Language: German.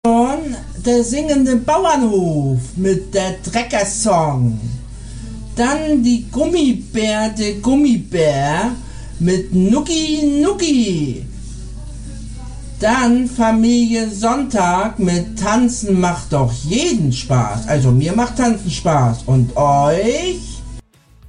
Der singende Bauernhof mit der Trecker-Song. Dann die Gummibär, der Gummibär mit Nucki Nucki. Dann Familie Sonntag mit Tanzen macht doch jeden Spaß. Also mir macht Tanzen Spaß. Und euch?